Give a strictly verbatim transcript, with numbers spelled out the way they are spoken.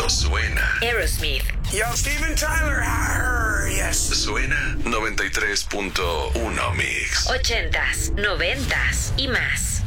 Esto suena Aerosmith. Yo, Steven Tyler. Arr, yes. Suena noventa y tres punto uno Mix. Ochentas, noventas y más.